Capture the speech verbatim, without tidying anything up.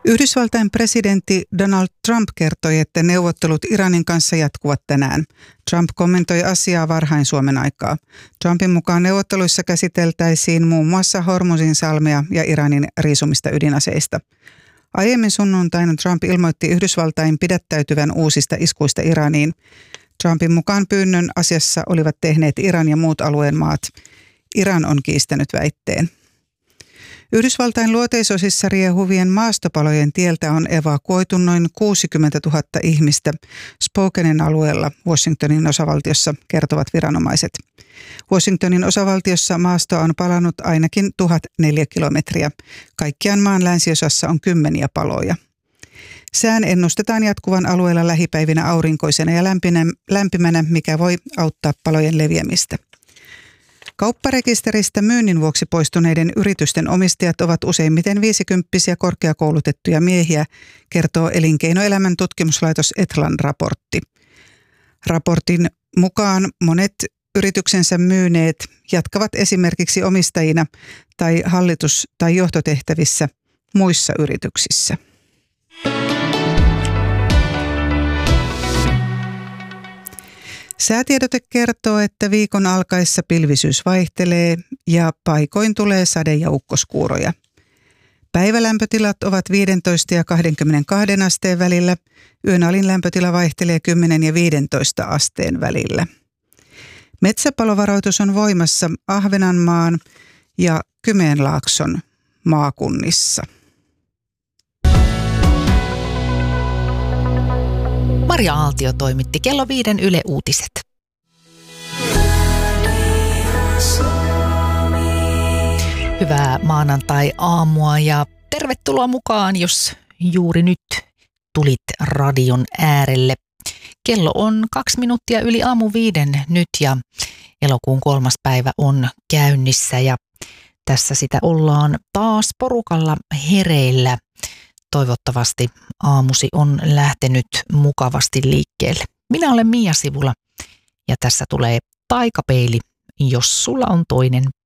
Yhdysvaltain presidentti Donald Trump kertoi, että neuvottelut Iranin kanssa jatkuvat tänään. Trump kommentoi asiaa varhain Suomen aikaa. Trumpin mukaan neuvotteluissa käsiteltäisiin muun muassa Hormuzin salmea ja Iranin riisumista ydinaseista. Aiemmin sunnuntaina Trump ilmoitti Yhdysvaltain pidättäytyvän uusista iskuista Iraniin. Trumpin mukaan pyynnön asiassa olivat tehneet Iran ja muut alueen maat. Iran on kiistänyt väitteen. Yhdysvaltain luoteisosissa riehuvien maastopalojen tieltä on evakuoitu noin kuusikymmentätuhatta ihmistä Spokenin alueella Washingtonin osavaltiossa, kertovat viranomaiset. Washingtonin osavaltiossa maasto on palannut ainakin tuhatneljä kilometriä. Kaikkiaan maan länsiosassa on kymmeniä paloja. Sään ennustetaan jatkuvan alueella lähipäivinä aurinkoisena ja lämpimänä, mikä voi auttaa palojen leviämistä. Kaupparekisteristä myynnin vuoksi poistuneiden yritysten omistajat ovat useimmiten viisikymppisiä korkeakoulutettuja miehiä, kertoo Elinkeinoelämän tutkimuslaitos Etlan raportti. Raportin mukaan monet yrityksensä myyneet jatkavat esimerkiksi omistajina tai hallitus- tai johtotehtävissä muissa yrityksissä. Säätiedote kertoo, että viikon alkaessa pilvisyys vaihtelee ja paikoin tulee sade- ja ukkoskuuroja. Päivälämpötilat ovat viisitoista ja kaksikymmentäkaksi asteen välillä. Yön alin lämpötila vaihtelee kymmenen ja viisitoista asteen välillä. Metsäpalovaroitus on voimassa Ahvenanmaan ja Kymenlaakson maakunnissa. Maria Aaltio toimitti kello viiden Yle Uutiset. Hyvää maanantai-aamua ja tervetuloa mukaan, jos juuri nyt tulit radion äärelle. Kello on kaksi minuuttia yli aamu viiden nyt ja elokuun kolmas päivä on käynnissä ja tässä sitä ollaan taas porukalla hereillä. Toivottavasti aamusi on lähtenyt mukavasti liikkeelle. Minä olen Mia Sivula ja tässä tulee taikapeili, jos sulla on toinen